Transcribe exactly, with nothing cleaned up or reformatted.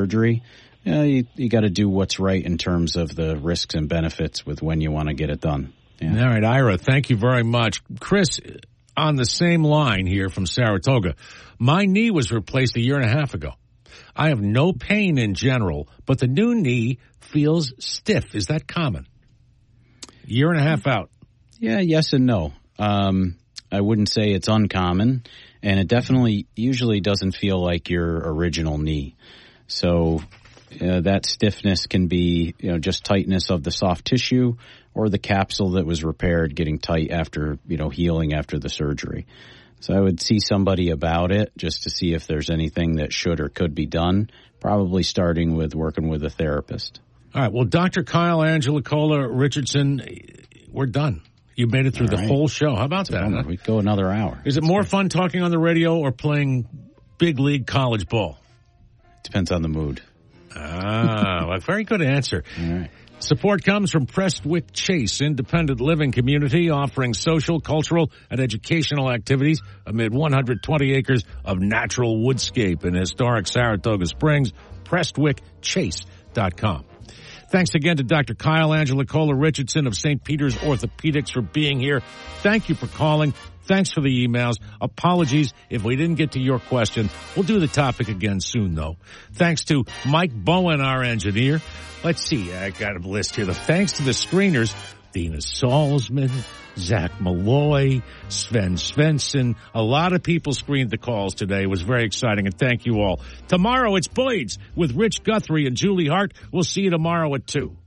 surgery, you know, you, you got to do what's right in terms of the risks and benefits with when you want to get it done. Yeah. All right, Ira, thank you very much. Chris, on the same line here from Saratoga, my knee was replaced a year and a half ago. I have no pain in general, but the new knee feels stiff. Is that common? Year and a half out. Yeah, yes and no. Um, I wouldn't say it's uncommon, and it definitely usually doesn't feel like your original knee. So uh, that stiffness can be, you know, just tightness of the soft tissue or the capsule that was repaired getting tight after, you know, healing after the surgery. So I would see somebody about it just to see if there's anything that should or could be done, probably starting with working with a therapist. All right. Well, Doctor Kyle Angelicola Richardson, we're done. You made it through All the right. whole show. How about that? Huh? We'd go another hour. Is it more fun talking on the radio or playing big league college ball? Depends on the mood. Ah, a very good answer. All right. Support comes from Prestwick Chase Independent Living Community, offering social, cultural, and educational activities amid one hundred twenty acres of natural woodscape in historic Saratoga Springs. Prestwick Chase dot com. Thanks again to Doctor Kyle Angelicola Richardson of Saint Peter's Orthopedics for being here. Thank you for calling. Thanks for the emails. Apologies if we didn't get to your question. We'll do the topic again soon, though. Thanks to Mike Bowen, our engineer. Let's see. I got a list here. The thanks to the screeners, Dina Salzman, Zach Malloy, Sven Svensson. A lot of people screened the calls today. It was very exciting, and thank you all. Tomorrow it's Boyd's with Rich Guthrie and Julie Hart. We'll see you tomorrow at two.